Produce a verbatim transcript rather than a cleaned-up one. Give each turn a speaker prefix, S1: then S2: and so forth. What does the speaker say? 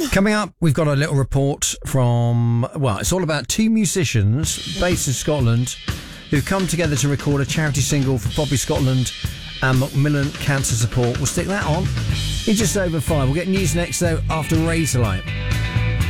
S1: Coming up, we've got a little report from, well, it's all about two musicians based in Scotland who've come together to record a charity single for Poppy Scotland and Macmillan Cancer Support. We'll stick that on in just over five. We'll get news next, though, after Razorlight.